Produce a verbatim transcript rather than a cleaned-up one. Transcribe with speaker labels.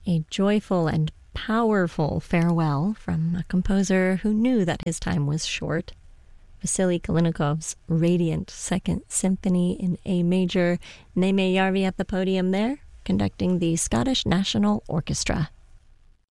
Speaker 1: A joyful and powerful farewell from a composer who knew that his time was short. Vasily Kalinikov's radiant Second Symphony in A major. Neeme Järvi at the podium there, conducting the Scottish National Orchestra.